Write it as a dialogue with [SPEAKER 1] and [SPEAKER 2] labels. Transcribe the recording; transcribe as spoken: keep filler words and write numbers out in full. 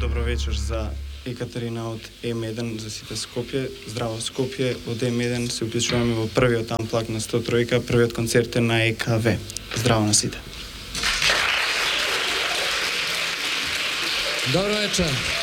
[SPEAKER 1] Добро вечер за Екатерина од Ем еден за сите Скопје. Здраво Скопје, од Ем еден се уклучуваме во првиот амплак на сто три, првиот концерт е на Е Ка Ве. Здраво на сите.
[SPEAKER 2] Добро вечер.